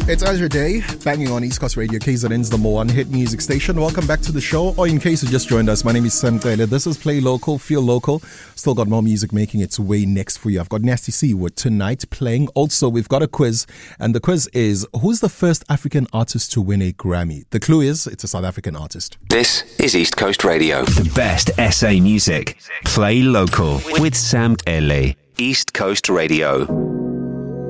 It's Azure Day, banging on East Coast Radio, KZN's number one hit music station. Welcome back to the show, or in case you just joined us, my name is Sam Taylor. This is Play Local, Feel Local. Still got more music making its way next for you. I've got Nasty C with Tonight playing. Also, we've got a quiz, and the quiz is, who's the first African artist to win a Grammy? The clue is, it's a South African artist. This is East Coast Radio. The best SA music. Play Local with Sam Taylor. East Coast Radio.